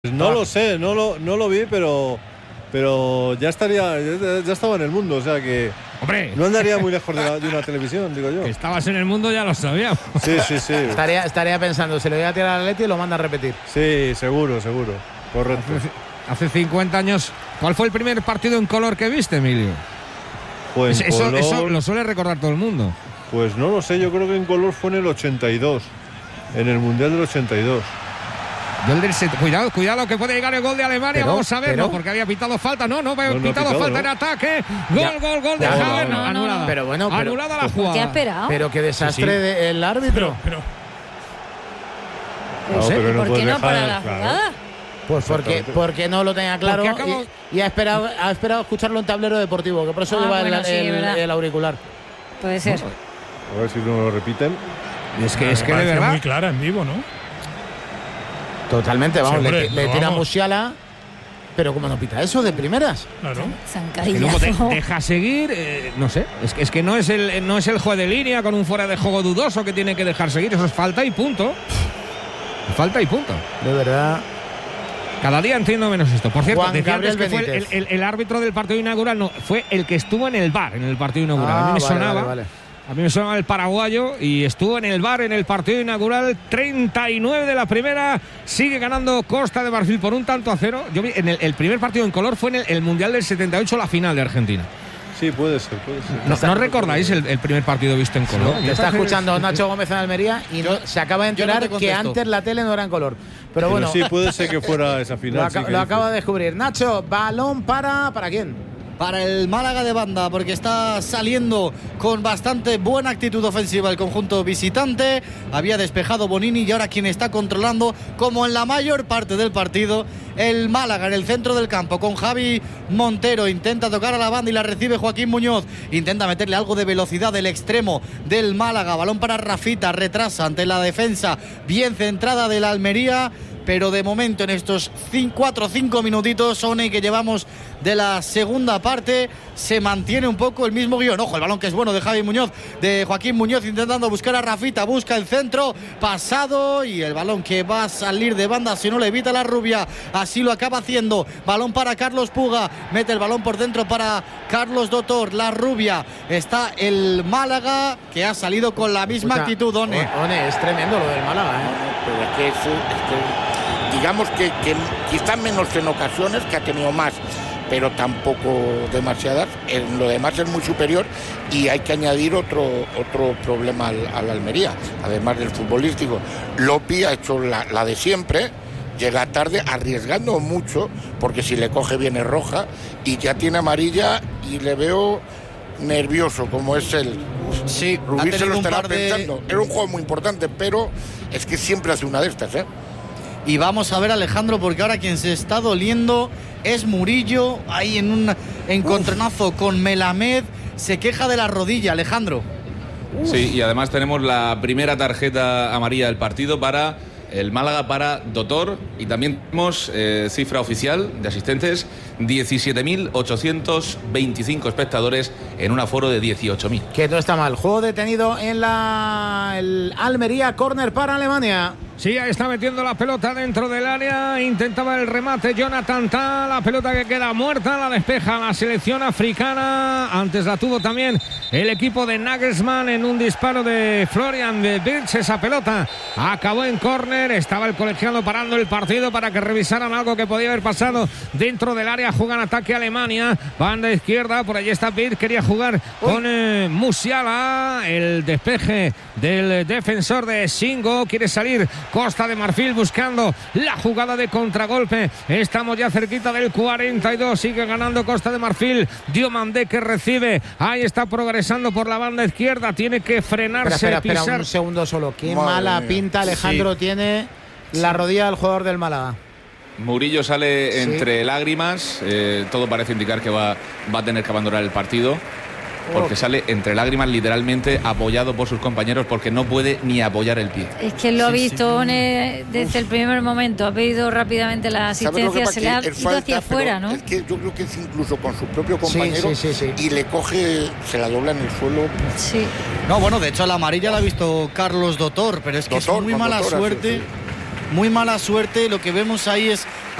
No lo sé, no lo vi, pero ya estaba en el mundo, o sea que ¡hombre! No andaría muy lejos de una televisión, digo yo. Que estabas en el mundo ya lo sabíamos. Sí. Estaría pensando, se lo voy a tirar al Atleti y lo manda a repetir. Sí, seguro. Correcto. Hace 50 años, ¿cuál fue el primer partido en color que viste, Emilio? Pues eso lo suele recordar todo el mundo. Pues no lo sé, yo creo que en color fue en el 82, en el Mundial del 82. Cuidado que puede llegar el gol de Alemania. Vamos a verlo, porque había pitado falta. No, pitado falta en ataque. Gol de Havertz. Anulada. Pero bueno, anulada la jugada. ¿Qué ha esperado? Pero qué desastre del árbitro. ¿Por qué no para la jugada? Pues porque no lo tenía claro y ha esperado escucharlo en tablero deportivo, que por eso lleva el auricular. Puede ser. A ver si no lo repiten. Es que de verdad muy clara en vivo, ¿no? Totalmente, vamos, le tira a Musiala, pero como no pita eso de primeras. Claro. Zancadillazo. Deja seguir, no sé, es que no es el juez de línea con un fuera de juego dudoso que tiene que dejar seguir, eso es falta y punto. De verdad. Cada día entiendo menos esto. Por cierto, decía antes que fue el árbitro del partido inaugural, no, fue el que estuvo en el VAR en el partido inaugural. A mí me sonaba. Vale. A mí me sonaba el paraguayo y estuvo en el VAR en el partido inaugural. 39 de la primera. Sigue ganando Costa de Marfil por 1-0. Yo vi el primer partido en color fue en el Mundial del 78, la final de Argentina. Sí, puede ser. ¿No recordáis el primer partido visto en color? Te está escuchando Nacho Gómez en Almería y se acaba de enterar que antes la tele no era en color. Pero bueno, sí, puede ser que fuera esa final. Lo acaba de descubrir. Nacho, balón ¿para quién? Para el Málaga de banda, porque está saliendo con bastante buena actitud ofensiva el conjunto visitante. Había despejado Bonini y ahora quien está controlando, como en la mayor parte del partido, el Málaga en el centro del campo con Javi Montero. Intenta tocar a la banda y la recibe Joaquín Muñoz. Intenta meterle algo de velocidad del extremo del Málaga. Balón para Rafita, retrasa ante la defensa bien centrada de la Almería. Pero de momento en estos 4 o 5 minutitos, Sone, que llevamos de la segunda parte, se mantiene un poco el mismo guión. Ojo, el balón que es bueno de Javi Muñoz, de Joaquín Muñoz, intentando buscar a Rafita, busca el centro, pasado, y el balón que va a salir de banda si no le evita la rubia. Así lo acaba haciendo. Balón para Carlos Puga, mete el balón por dentro para Carlos Dotor, la rubia. Está el Málaga, que ha salido con la misma actitud, One. Es tremendo lo del Málaga, Pero es que digamos que quizás menos en ocasiones, que ha tenido más, pero tampoco demasiadas. En lo demás es muy superior, y hay que añadir otro problema al Almería, además del futbolístico. Lopi ha hecho la de siempre, llega tarde, arriesgando mucho, porque si le coge viene roja, y ya tiene amarilla, y le veo nervioso como es él. Sí, Rubí se lo estará pensando. Era un juego muy importante, pero es que siempre hace una de estas, Y vamos a ver, Alejandro, porque ahora quien se está doliendo es Murillo, ahí en un encontronazo con Melamed. Se queja de la rodilla, Alejandro. Sí, y además tenemos la primera tarjeta amarilla del partido para el Málaga, para Dotor, y también tenemos cifra oficial de asistentes: 17.825 espectadores en un aforo de 18.000. Que no está mal. Juego detenido en el Almería, córner para Alemania. Sí, ahí está metiendo la pelota dentro del área. Intentaba el remate Jonathan Tah. La pelota que queda muerta. La despeja la selección africana. Antes la tuvo también el equipo de Nagelsmann en un disparo de Florian Wirtz. Esa pelota acabó en córner. Estaba el colegiado parando el partido para que revisaran algo que podía haber pasado dentro del área. Juega en ataque Alemania. Banda izquierda. Por allí está Wirtz. Quería jugar con Musiala. El despeje del defensor de Singo. Quiere salir Costa de Marfil buscando la jugada de contragolpe. Estamos ya cerquita del 42. Sigue ganando Costa de Marfil. Diomandé que recibe. Ahí está progresando por la banda izquierda. Tiene que frenarse. Espera un segundo solo. Qué mala pinta, Alejandro, tiene la rodilla del jugador del Málaga. Murillo sale entre lágrimas. Todo parece indicar que va a tener que abandonar el partido, porque sale entre lágrimas, literalmente apoyado por sus compañeros, porque no puede ni apoyar el pie. Es que lo ha visto desde el primer momento, ha pedido rápidamente la asistencia, se le ha ido hacia afuera, ¿no? Es que yo creo que es incluso con su propio compañero, y le coge, se la dobla en el suelo. Sí. No, bueno, de hecho la amarilla la ha visto Carlos Dotor, pero es que es muy mala suerte. muy mala suerte. Lo que vemos ahí es